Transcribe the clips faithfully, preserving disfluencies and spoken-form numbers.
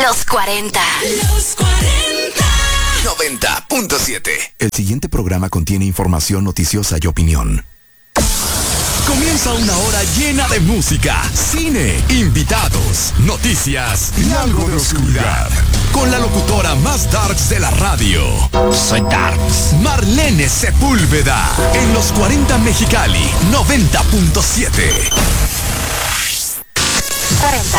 Los cuarenta. Los cuarenta. noventa punto siete. El siguiente programa contiene información noticiosa y opinión. Comienza una hora llena de música, cine, invitados, noticias y algo de oscuridad. Con la locutora más darks de la radio. Soy Darks. Marlene Sepúlveda. En Los cuarenta Mexicali, noventa punto siete. cuarenta.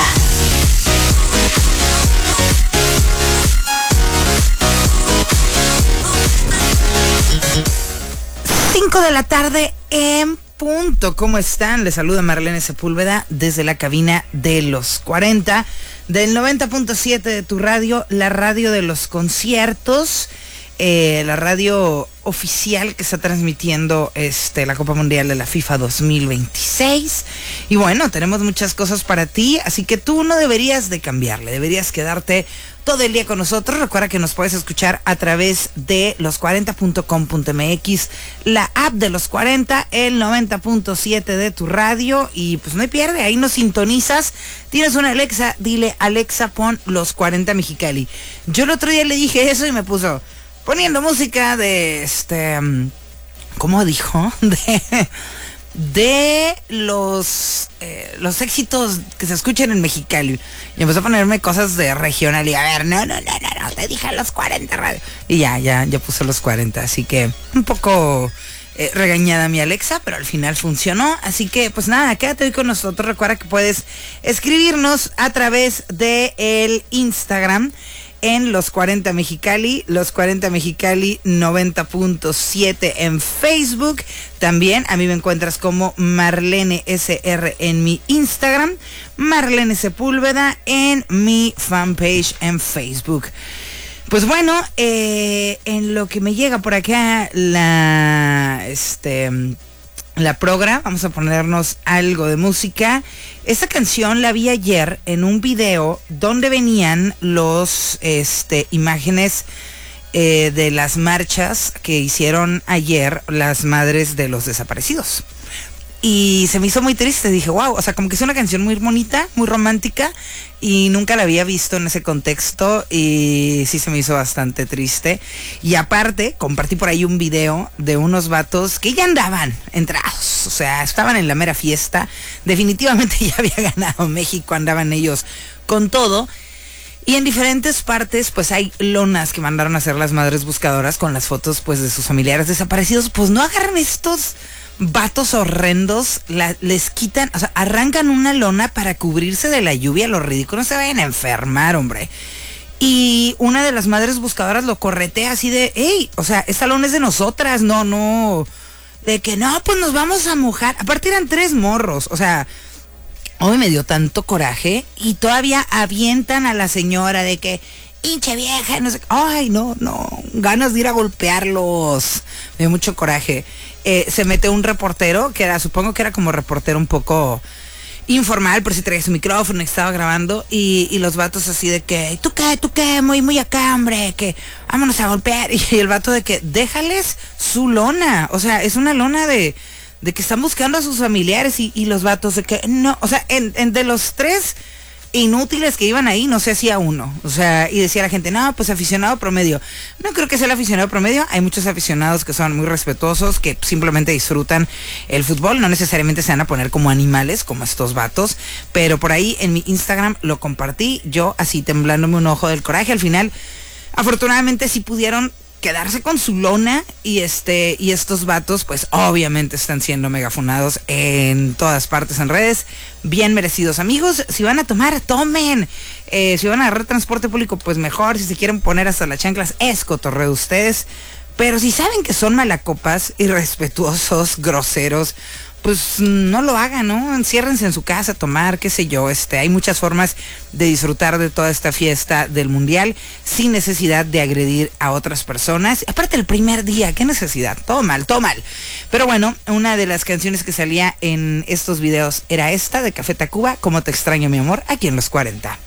cinco de la tarde en punto. ¿Cómo están? Les saluda Marlene Sepúlveda desde la cabina de Los cuarenta, del noventa punto siete de tu radio, la radio de los conciertos, eh, la radio oficial que está transmitiendo este, la Copa Mundial de la FIFA dos mil veintiséis. Y bueno, tenemos muchas cosas para ti, así que tú no deberías de cambiarle, deberías quedarte todo el día con nosotros. Recuerda que nos puedes escuchar a través de los cuarenta punto com punto m x, la app de Los cuarenta, el noventa punto siete de tu radio, y pues no hay pierde, ahí nos sintonizas. Tienes una Alexa, dile Alexa, pon Los cuarenta Mexicali. Yo el otro día le dije eso y me puso poniendo música de este, ¿cómo dijo? De de los eh, los éxitos que se escuchan en Mexicali. Y empezó a ponerme cosas de regional y a ver, no, no, no, no, no, te dije Los cuarenta radio. Y ya, ya, ya puso Los cuarenta, así que un poco eh, regañada mi Alexa, pero al final funcionó. Así que pues nada, quédate hoy con nosotros. Recuerda que puedes escribirnos a través de el Instagram en Los cuarenta Mexicali, Los cuarenta Mexicali noventa punto siete en Facebook. También a mí me encuentras como Marlene S R en mi Instagram, Marlene Sepúlveda en mi fanpage en Facebook. Pues bueno, eh, en lo que me llega por acá la este la progra, vamos a ponernos algo de música. Esta canción la vi ayer en un video donde venían los este imágenes eh, de las marchas que hicieron ayer las madres de los desaparecidos. Y se me hizo muy triste, dije, wow, o sea, como que es una canción muy bonita, muy romántica, y nunca la había visto en ese contexto, y sí se me hizo bastante triste. Y aparte, compartí por ahí un video de unos vatos que ya andaban entrados, o sea, estaban en la mera fiesta, definitivamente ya había ganado México, andaban ellos con todo. Y en diferentes partes, pues hay lonas que mandaron a hacer las madres buscadoras con las fotos, pues, de sus familiares desaparecidos. Pues no agarren estos vatos horrendos, la, les quitan, o sea, arrancan una lona para cubrirse de la lluvia, los ridículos, no se vayan a enfermar, hombre. Y una de las madres buscadoras lo corretea así de, hey, o sea, esta lona es de nosotras, no, no, de que no, pues nos vamos a mojar. Aparte eran tres morros, o sea, hoy me dio tanto coraje, y todavía avientan a la señora de que, hinche vieja, no sé, ay, no, no, ganas de ir a golpearlos, me dio mucho coraje. Eh, se mete un reportero, que era, supongo que era como reportero un poco informal, por si traía su micrófono, estaba grabando, y, y los vatos así de que, ¿tú qué? ¿Tú qué? Muy, muy acá, hombre, que vámonos a golpear. Y el vato de que, déjales su lona, o sea, es una lona de, de que están buscando a sus familiares, y, y los vatos de que, no, o sea, en, en de los tres inútiles que iban ahí, no se hacía uno, o sea, y decía la gente, no, pues aficionado promedio. No creo que sea el aficionado promedio, hay muchos aficionados que son muy respetuosos, que simplemente disfrutan el fútbol, no necesariamente se van a poner como animales, como estos vatos, pero por ahí en mi Instagram lo compartí, yo así temblándome un ojo del coraje. Al final, afortunadamente sí pudieron quedarse con su lona, y este y estos vatos pues obviamente están siendo megafunados en todas partes en redes. Bien merecidos, amigos. Si van a tomar, tomen. Eh, si van a agarrar transporte público, pues mejor. Si se quieren poner hasta las chanclas, es cotorreo de ustedes. Pero si saben que son malacopas, irrespetuosos, groseros, pues no lo hagan, ¿no? Enciérrense en su casa a tomar, qué sé yo. Este, hay muchas formas de disfrutar de toda esta fiesta del Mundial sin necesidad de agredir a otras personas. Aparte, el primer día, qué necesidad, todo mal, todo mal. Pero bueno, una de las canciones que salía en estos videos era esta, de Café Tacuba, Cómo te extraño, mi amor, aquí en Los cuarenta.